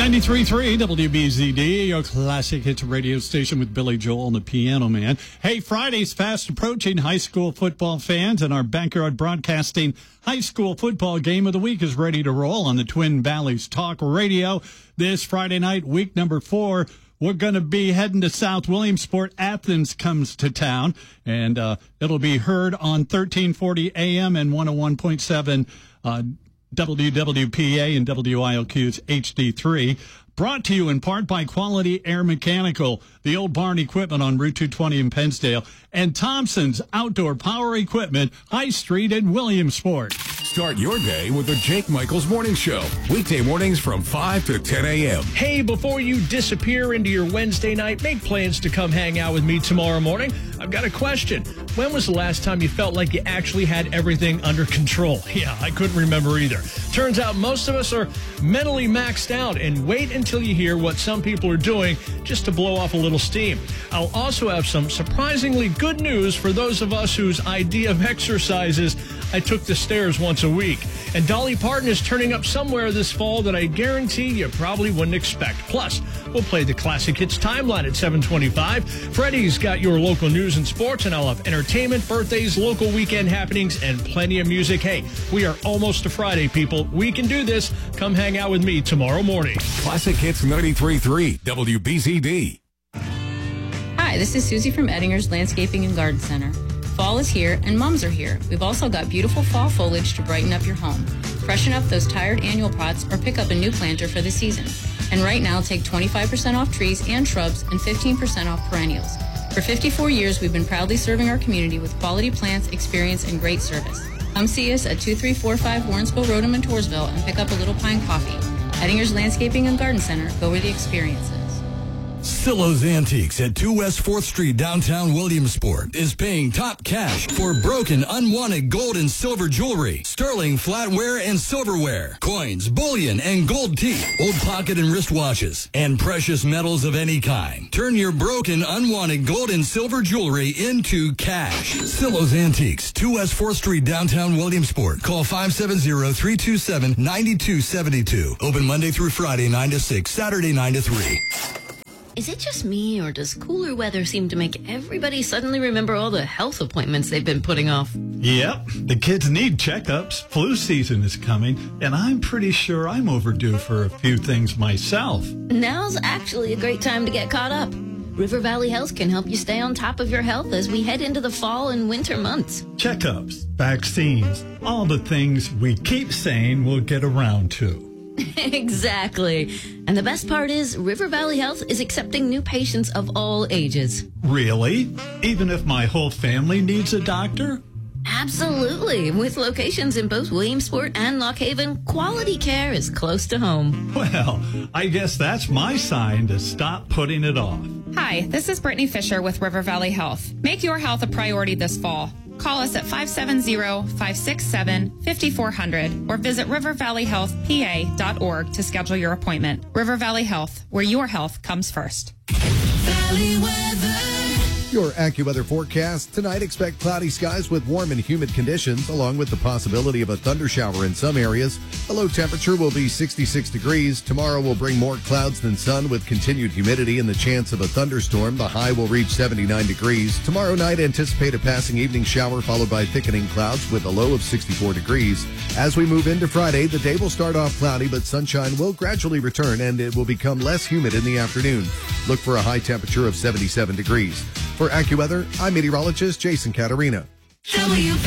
93.3 WBZD, your classic hits radio station with Billy Joel and the Piano Man. Hey, Friday's fast approaching. High school football fans, and our Backyard Broadcasting high school football game of the week is ready to roll on the Twin Valleys Talk Radio. This Friday night, week number 4, we're going to be heading to South Williamsport. Athens comes to town, and it'll be heard on 1340 AM and 101.7 WWPA and WILQ's HD3. Brought to you in part by Quality Air Mechanical, the Old Barn Equipment on Route 220 in Pennsdale, and Thompson's Outdoor Power Equipment, High Street in Williamsport. Start your day with the Jake Michaels Morning Show. Weekday mornings from 5 to 10 a.m. Hey, before you disappear into your Wednesday night, make plans to come hang out with me tomorrow morning. I've got a question. When was the last time you felt like you actually had everything under control? Yeah, I couldn't remember either. Turns out most of us are mentally maxed out, and wait until you hear what some people are doing just to blow off a little steam. I'll also have some surprisingly good news for those of us whose idea of exercise is I took the stairs once a week. And Dolly Parton is turning up somewhere this fall that I guarantee you probably wouldn't expect. Plus, we'll play the Classic Hits Timeline at 7:25. Freddie's got your local news and sports, and I'll have entertainment, birthdays, local weekend happenings, and plenty of music. Hey, we are almost to Friday, people. We can do this. Come hang out with me tomorrow morning. Classic Hits 93.3 WBZD. Hi, this is Susie from Ettinger's Landscaping and Garden Center. Fall is here and mums are here. We've also got beautiful fall foliage to brighten up your home. Freshen up those tired annual pots or pick up a new planter for the season. And right now, take 25% off trees and shrubs and 15% off perennials. For 54 years, we've been proudly serving our community with quality plants, experience, and great service. Come see us at 2345 Warrensville Road in Montoursville and pick up a Little Pine Coffee. Ettinger's Landscaping and Garden Center. Go where the experience is. Silo's Antiques at 2 West 4th Street, downtown Williamsport, is paying top cash for broken, unwanted gold and silver jewelry, sterling flatware and silverware, coins, bullion, and gold teeth, old pocket and wristwatches, and precious metals of any kind. Turn your broken, unwanted gold and silver jewelry into cash. Silo's Antiques, 2 West 4th Street, downtown Williamsport. Call 570-327-9272. Open Monday through Friday, 9 to 6, Saturday, 9 to 3. Is it just me, or does cooler weather seem to make everybody suddenly remember all the health appointments they've been putting off? Yep, the kids need checkups. Flu season is coming, and I'm pretty sure I'm overdue for a few things myself. Now's actually a great time to get caught up. River Valley Health can help you stay on top of your health as we head into the fall and winter months. Checkups, vaccines, all the things we keep saying we'll get around to. Exactly. And the best part is River Valley Health is accepting new patients of all ages. Really? Even if my whole family needs a doctor? Absolutely. With locations in both Williamsport and Lock Haven, quality care is close to home. Well, I guess that's my sign to stop putting it off. Hi, this is Brittany Fisher with River Valley Health. Make your health a priority this fall. Call us at 570-567-5400 or visit rivervalleyhealthpa.org to schedule your appointment. River Valley Health, where your health comes first. Valley weather. Your AccuWeather forecast. Tonight, expect cloudy skies with warm and humid conditions, along with the possibility of a thundershower in some areas. The low temperature will be 66 degrees. Tomorrow will bring more clouds than sun with continued humidity and the chance of a thunderstorm. The high will reach 79 degrees. Tomorrow night, anticipate a passing evening shower followed by thickening clouds with a low of 64 degrees. As we move into Friday, the day will start off cloudy, but sunshine will gradually return and it will become less humid in the afternoon. Look for a high temperature of 77 degrees. For AccuWeather, I'm meteorologist Jason Caterina.